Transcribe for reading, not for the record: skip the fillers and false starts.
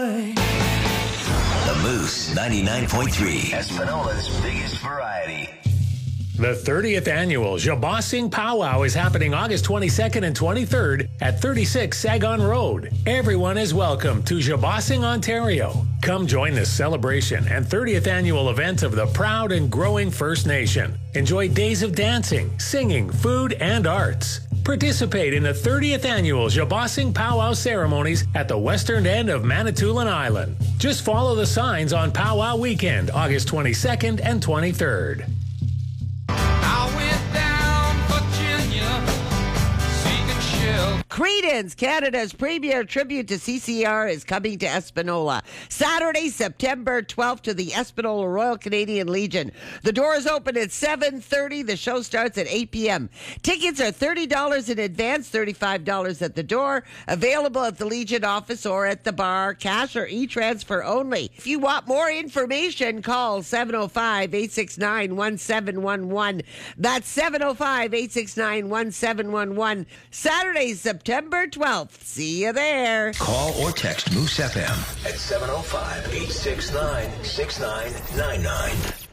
The Moose 99.3, Espinola's biggest variety. The 30th annual Jabosing Powwow is happening August 22nd and 23rd at 36 Sagon Road. Everyone is welcome to Jabosing, Ontario. Come join the celebration and 30th annual event of the proud and growing First Nation. Enjoy days of dancing, singing, food, and arts. Participate in the 30th annual Jabosing Powwow ceremonies at the western end of Manitoulin Island. Just follow the signs on Powwow Weekend, August 22nd and 23rd. Creedence, Canada's premier tribute to CCR, is coming to Espanola. Saturday, September 12th to the Espanola Royal Canadian Legion. The doors open at 7:30. The show starts at 8 p.m. Tickets are $30 in advance, $35 at the door. Available at the Legion office or at the bar. Cash or e-transfer only. If you want more information, call 705-869-1711. That's 705-869-1711. Saturday, September 12th. See you there. Call or text Moose FM at 705-869-6999.